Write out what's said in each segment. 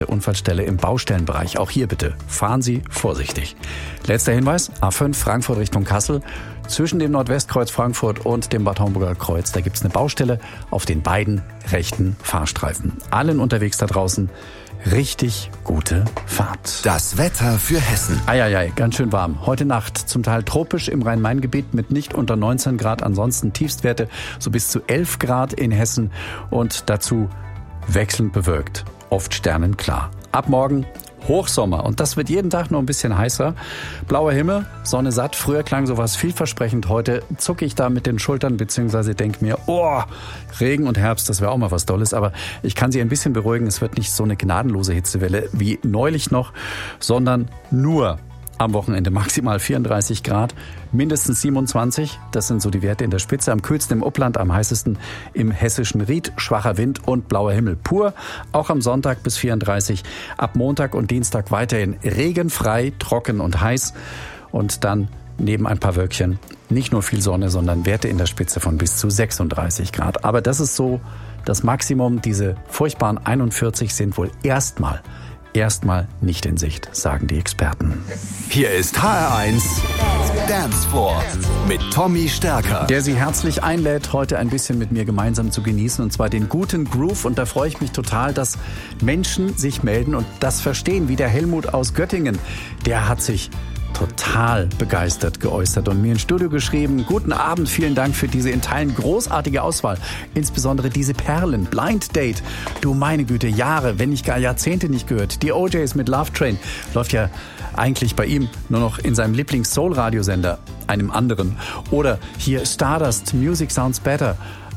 Unfallstelle im Baustellenbereich. Auch hier bitte fahren Sie vorsichtig. Letzter Hinweis, A5 Frankfurt Richtung Kassel. Zwischen dem Nordwestkreuz Frankfurt und dem Bad Homburger Kreuz, da gibt's eine Baustelle auf den beiden rechten Fahrstreifen. Allen unterwegs da draußen richtig gute Fahrt. Das Wetter für Hessen. Eieiei, ganz schön warm. Heute Nacht zum Teil tropisch im Rhein-Main-Gebiet mit nicht unter 19 Grad. Ansonsten Tiefstwerte so bis zu 11 Grad in Hessen und dazu wechselnd bewölkt. Oft sternenklar. Ab morgen Hochsommer und das wird jeden Tag nur ein bisschen heißer. Blauer Himmel, Sonne satt. Früher klang sowas vielversprechend. Heute zucke ich da mit den Schultern beziehungsweise denke mir, oh, Regen und Herbst, das wäre auch mal was Tolles. Aber ich kann Sie ein bisschen beruhigen, es wird nicht so eine gnadenlose Hitzewelle wie neulich noch, sondern nur am Wochenende maximal 34 Grad, mindestens 27. Das sind so die Werte in der Spitze. Am kühlsten im Upland, am heißesten im hessischen Ried. Schwacher Wind und blauer Himmel pur. Auch am Sonntag bis 34. Ab Montag und Dienstag weiterhin regenfrei, trocken und heiß. Und dann neben ein paar Wölkchen nicht nur viel Sonne, sondern Werte in der Spitze von bis zu 36 Grad. Aber das ist so das Maximum. Diese furchtbaren 41 sind wohl erstmal nicht in Sicht, sagen die Experten. Hier ist HR1 Dancefloor mit Tommy Stärker. Der Sie herzlich einlädt, heute ein bisschen mit mir gemeinsam zu genießen, und zwar den guten Groove. Und da freue ich mich total, dass Menschen sich melden und das verstehen, wie der Helmut aus Göttingen. Der hat sich total begeistert geäußert und mir ins Studio geschrieben: Guten Abend, vielen Dank für diese in Teilen großartige Auswahl. Insbesondere diese Perlen, Blind Date. Du meine Güte, Jahre, wenn nicht gar Jahrzehnte nicht gehört. Die OJs mit Love Train läuft ja eigentlich bei ihm nur noch in seinem Lieblings-Soul-Radiosender, einem anderen. Oder hier Stardust, Music Sounds Better.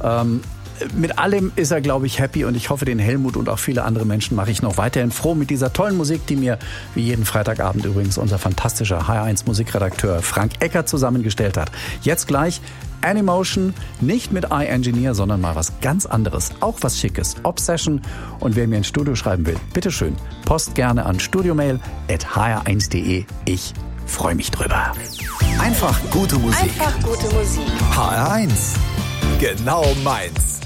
Mit allem ist er, glaube ich, happy und ich hoffe, den Helmut und auch viele andere Menschen mache ich noch weiterhin froh mit dieser tollen Musik, die mir wie jeden Freitagabend übrigens unser fantastischer HR1 Musikredakteur Frank Eckert zusammengestellt hat. Jetzt gleich Animotion, nicht mit iEngineer, sondern mal was ganz anderes, auch was Schickes, Obsession. Und wer mir ins Studio schreiben will, bitteschön, post gerne an studiomail@hr1.de. Ich freue mich drüber. Einfach gute Musik. Einfach gute Musik. HR1, genau meins.